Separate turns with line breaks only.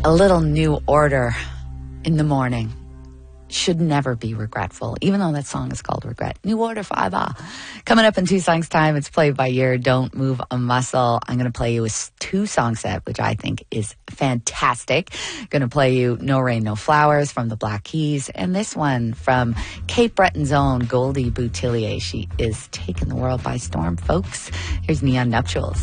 A little New Order in the morning. Should never be regretful, even though that song is called Regret. New Order Fiber. Coming up in 2 songs time, it's Play by Ear, Don't Move a Muscle. I'm going to play you a 2-song set, which I think is fantastic. Going to play you No Rain, No Flowers from the Black Keys, and this one from Cape Breton's own Goldie Boutillier. She is taking the world by storm, folks. Here's Neon Nuptials.